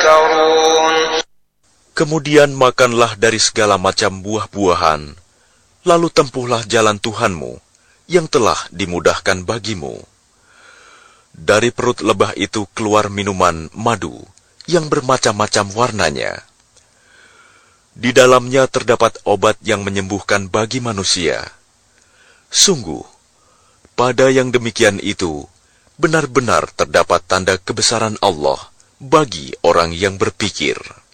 يتفكرون. Kemudian makanlah dari segala macam buah-buahan, lalu tempuhlah jalan Tuhanmu yang telah dimudahkan bagimu. Dari perut lebah itu keluar minuman madu yang bermacam-macam warnanya. Di dalamnya terdapat obat yang menyembuhkan bagi manusia. Sungguh, pada yang demikian itu, benar-benar terdapat tanda kebesaran Allah bagi orang yang berpikir.